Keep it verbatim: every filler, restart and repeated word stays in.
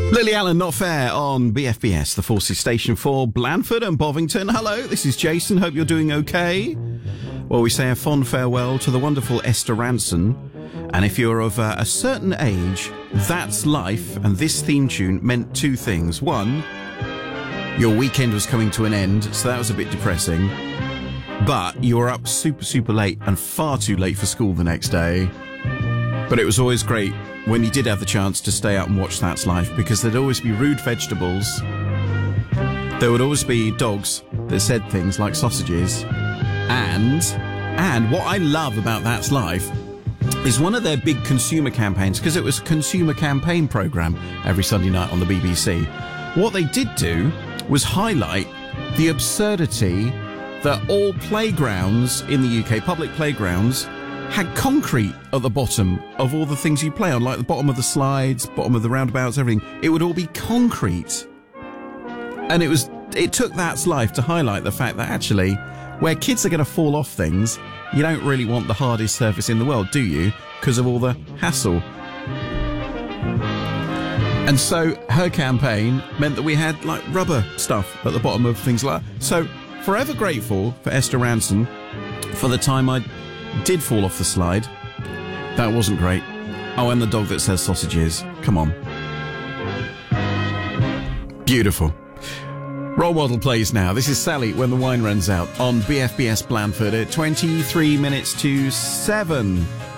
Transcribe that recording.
Lily Allen, Not Fair on B F B S, the Forces Station for Blandford and Bovington. Hello, this is Jason. Hope you're doing okay. Well, we say a fond farewell to the wonderful Esther Rantzen. And if you're of uh, a certain age, That's Life and this theme tune meant two things. One, your weekend was coming to an end, so that was a bit depressing. But you were up super, super late and far too late for school the next day. But it was always great when you did have the chance to stay up and watch That's Life, because there'd always be rude vegetables. There would always be dogs that said things like sausages. And, and what I love about That's Life is one of their big consumer campaigns, because it was a consumer campaign programme every Sunday night on the B B C. What they did do was highlight the absurdity that all playgrounds in the U K, public playgrounds, had concrete at the bottom of all the things you play on, like the bottom of the slides, bottom of the roundabouts, everything. It would all be concrete. And it was, it took That's Life to highlight the fact that actually, where kids are going to fall off things, you don't really want the hardest surface in the world, do you? Because of all the hassle. And so her campaign meant that we had like rubber stuff at the bottom of things like that. So forever grateful for Esther Rantzen for the time I did fall off the slide. That wasn't great. Oh, and the dog that says sausages. Come on. Beautiful. Role Model plays now. This is Sally, When the Wine Runs Out on B F B S Blandford at twenty-three minutes to seven.